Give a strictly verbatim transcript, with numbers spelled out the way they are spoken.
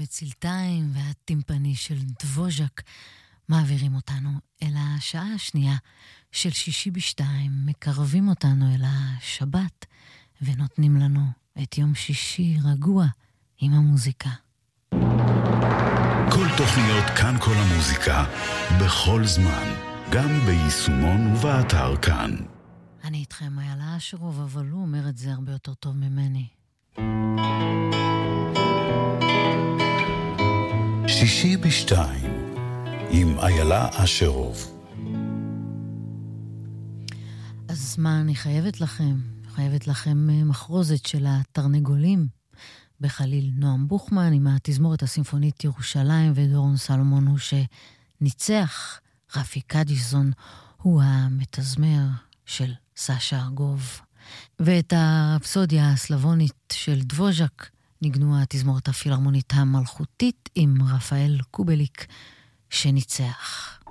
המצלתיים והטימפני של דבוז'ק מעבירים אותנו אל השעה השנייה של שישי בשתיים, מקרבים אותנו אל השבת ונותנים לנו את יום שישי רגוע עם המוזיקה. כל תוכניות כאן כל המוזיקה, בכל זמן, גם ביישומון ובאתר כאן. אני איתכם איילה אשרוב, אבל הוא אומר את זה הרבה יותר טוב ממני. שישי בשתיים עם איילה אשרוב. אז מה אני חייבת לכם? חייבת לכם מחרוזת של התרנגולים בחליל. נועם בוכמן עם התזמורת הסימפונית ירושלים ודורון סלומון הוא שניצח. רפי קדישזון הוא המתזמר של סשה ארגוב. ואת הרפסודיה הסלבונית של דבוז'ק ניגנו התזמורת הפילהרמונית המלכותית עם רפאל קובליק שניצח.